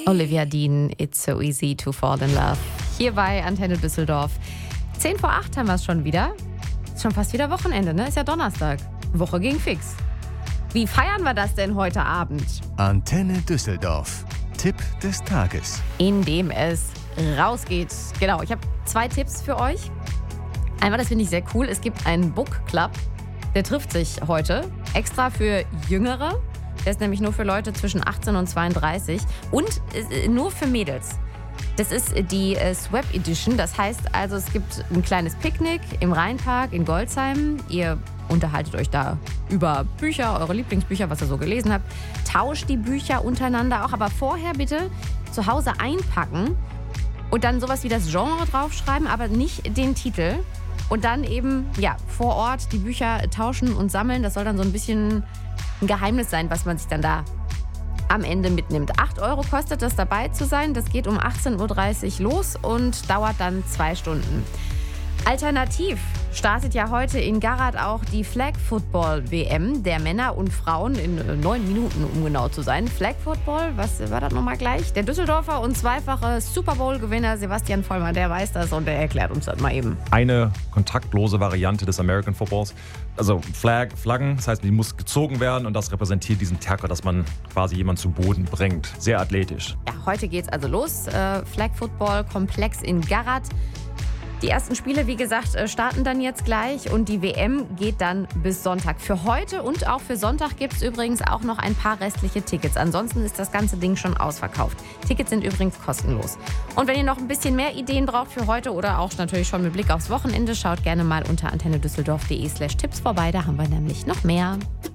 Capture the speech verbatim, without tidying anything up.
Olivia Dean, It's So Easy to Fall in Love. Hier bei Antenne Düsseldorf. Zehn vor acht haben wir es schon wieder. Ist schon fast wieder Wochenende, ne? Ist ja Donnerstag. Woche ging fix. Wie feiern wir das denn heute Abend? Antenne Düsseldorf. Tipp des Tages. Indem es rausgeht. Genau, ich habe zwei Tipps für euch. Einmal, das finde ich sehr cool, es gibt einen Book Club. Der trifft sich heute extra für Jüngere. Der ist nämlich nur für Leute zwischen achtzehn und zweiunddreißig und äh, nur für Mädels. Das ist die äh, Swap Edition. Das heißt also, es gibt ein kleines Picknick im Rheinpark in Golzheim. Ihr unterhaltet euch da über Bücher, eure Lieblingsbücher, was ihr so gelesen habt. Tauscht die Bücher untereinander auch, aber vorher bitte zu Hause einpacken und dann sowas wie das Genre draufschreiben, aber nicht den Titel. Und dann eben ja vor Ort die Bücher tauschen und sammeln. Das soll dann so ein bisschen ein Geheimnis sein, was man sich dann da am Ende mitnimmt. acht Euro kostet das, dabei zu sein. Das geht um achtzehn Uhr dreißig los und dauert dann zwei Stunden. Alternativ startet ja heute in Garrad auch die Flag Football W M der Männer und Frauen in neun Minuten, um genau zu sein. Flag Football, was war das nochmal gleich? Der Düsseldorfer und zweifache Super Bowl-Gewinner Sebastian Vollmann, der weiß das und der erklärt uns das mal eben. Eine kontaktlose Variante des American Footballs. Also Flag, Flaggen, das heißt, die muss gezogen werden und das repräsentiert diesen Tackle, dass man quasi jemanden zu Boden bringt. Sehr athletisch. Ja, heute geht's also los. Äh, Flag Football Komplex in Garrad. Die ersten Spiele, wie gesagt, starten dann jetzt gleich und die W M geht dann bis Sonntag. Für heute und auch für Sonntag gibt es übrigens auch noch ein paar restliche Tickets. Ansonsten ist das ganze Ding schon ausverkauft. Tickets sind übrigens kostenlos. Und wenn ihr noch ein bisschen mehr Ideen braucht für heute oder auch natürlich schon mit Blick aufs Wochenende, schaut gerne mal unter antennedüsseldorf punkt de slash Tipps vorbei. Da haben wir nämlich noch mehr.